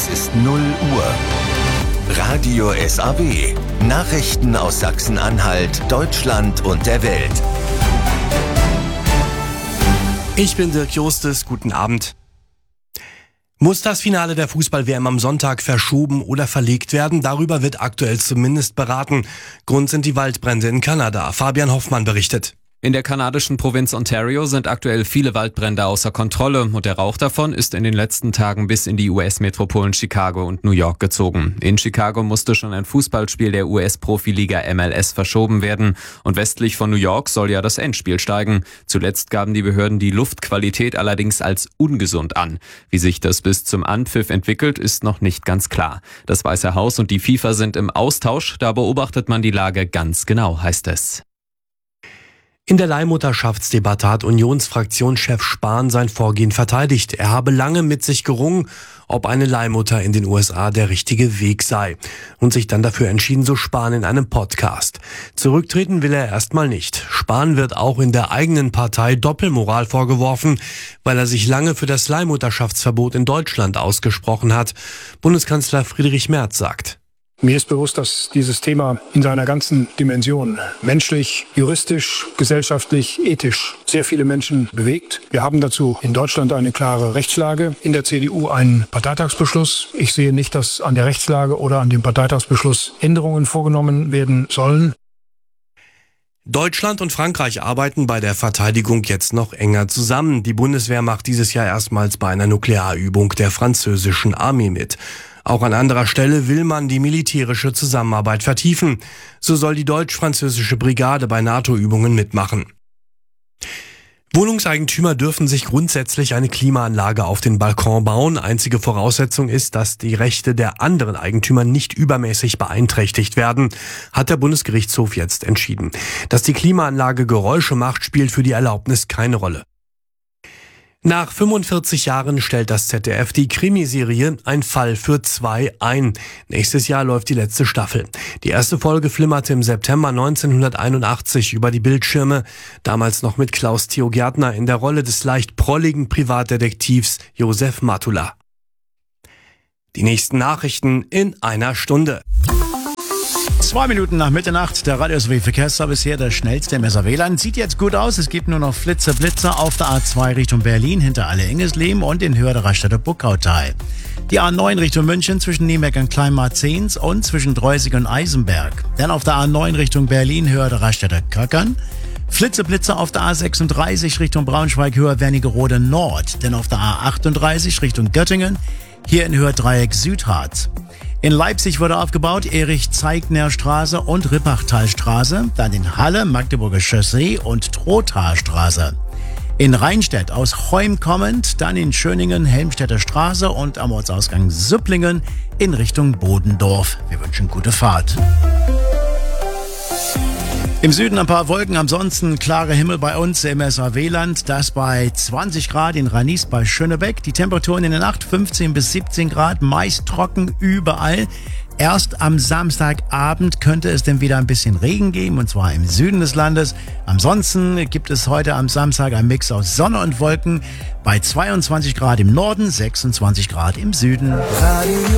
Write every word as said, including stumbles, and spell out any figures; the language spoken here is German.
ist null Uhr. Radio S A W. Nachrichten aus Sachsen-Anhalt, Deutschland und der Welt. Ich bin Dirk Justus, guten Abend. Muss das Finale der Fußball-W M am Sonntag verschoben oder verlegt werden? Darüber wird aktuell zumindest beraten. Grund sind die Waldbrände in Kanada. Fabian Hoffmann berichtet. In der kanadischen Provinz Ontario sind aktuell viele Waldbrände außer Kontrolle und der Rauch davon ist in den letzten Tagen bis in die U S-Metropolen Chicago und New York gezogen. In Chicago musste schon ein Fußballspiel der U S-Profiliga M L S verschoben werden und westlich von New York soll ja das Endspiel steigen. Zuletzt gaben die Behörden die Luftqualität allerdings als ungesund an. Wie sich das bis zum Anpfiff entwickelt, ist noch nicht ganz klar. Das Weiße Haus und die FIFA sind im Austausch, da beobachtet man die Lage ganz genau, heißt es. In der Leihmutterschaftsdebatte hat Unionsfraktionschef Spahn sein Vorgehen verteidigt. Er habe lange mit sich gerungen, ob eine Leihmutter in den U S A der richtige Weg sei. Und sich dann dafür entschieden, so Spahn in einem Podcast. Zurücktreten will er erstmal nicht. Spahn wird auch in der eigenen Partei Doppelmoral vorgeworfen, weil er sich lange für das Leihmutterschaftsverbot in Deutschland ausgesprochen hat. Bundeskanzler Friedrich Merz sagt: Mir ist bewusst, dass dieses Thema in seiner ganzen Dimension menschlich, juristisch, gesellschaftlich, ethisch sehr viele Menschen bewegt. Wir haben dazu in Deutschland eine klare Rechtslage, in der C D U einen Parteitagsbeschluss. Ich sehe nicht, dass an der Rechtslage oder an dem Parteitagsbeschluss Änderungen vorgenommen werden sollen. Deutschland und Frankreich arbeiten bei der Verteidigung jetzt noch enger zusammen. Die Bundeswehr macht dieses Jahr erstmals bei einer Nuklearübung der französischen Armee mit. Auch an anderer Stelle will man die militärische Zusammenarbeit vertiefen. So soll die deutsch-französische Brigade bei NATO-Übungen mitmachen. Wohnungseigentümer dürfen sich grundsätzlich eine Klimaanlage auf den Balkon bauen. Einzige Voraussetzung ist, dass die Rechte der anderen Eigentümer nicht übermäßig beeinträchtigt werden, hat der Bundesgerichtshof jetzt entschieden. Dass die Klimaanlage Geräusche macht, spielt für die Erlaubnis keine Rolle. Nach fünfundvierzig Jahren stellt das Z D F die Krimiserie Ein Fall für zwei ein. Nächstes Jahr läuft die letzte Staffel. Die erste Folge flimmerte im September neunzehnhunderteinundachtzig über die Bildschirme, damals noch mit Klaus Theo Gärtner in der Rolle des leicht prolligen Privatdetektivs Josef Matula. Die nächsten Nachrichten in einer Stunde. Zwei Minuten nach Mitternacht, der Radio S A W Verkehrsservice hier, der schnellste im S A W-Land. Sieht jetzt gut aus, es gibt nur noch Flitzer, Blitzer auf der A zwei Richtung Berlin, hinter Alle-Ingesleben und in Höhe der Raststätter Buckautal. Die A neun Richtung München zwischen Niemeck und Kleinmarzens und zwischen Dreusig und Eisenberg. Dann auf der A neun Richtung Berlin, Höhe der Raststätter Köckern. Flitzer, Blitzer auf der A sechsunddreißig Richtung Braunschweig, Höhe Wernigerode Nord. Dann auf der A achtunddreißig Richtung Göttingen, hier in Höhe Dreieck Südharz. In Leipzig wurde aufgebaut Erich-Zeigner-Straße und Rippachtalstraße, dann in Halle, Magdeburger Chaussee und Trothaarstraße. In Rheinstedt aus Heum kommend, dann in Schöningen, Helmstedter Straße und am Ortsausgang Supplingen in Richtung Bodendorf. Wir wünschen gute Fahrt. Im Süden ein paar Wolken, ansonsten klarer Himmel bei uns im S A W-Land. Das bei zwanzig Grad in Ranis bei Schönebeck. Die Temperaturen in der Nacht fünfzehn bis siebzehn Grad, meist trocken überall. Erst am Samstagabend könnte es dann wieder ein bisschen Regen geben, und zwar im Süden des Landes. Ansonsten gibt es heute am Samstag einen Mix aus Sonne und Wolken bei zweiundzwanzig Grad im Norden, sechsundzwanzig Grad im Süden.